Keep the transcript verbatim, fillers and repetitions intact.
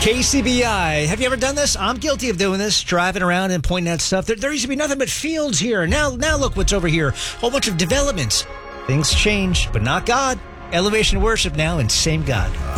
K C B I. Have you ever done this? I'm guilty of doing this, driving around and pointing at stuff. There, there used to be nothing but fields here. Now, now look what's over here. Whole bunch of developments. Things change, but not God. Elevation Worship now and same God.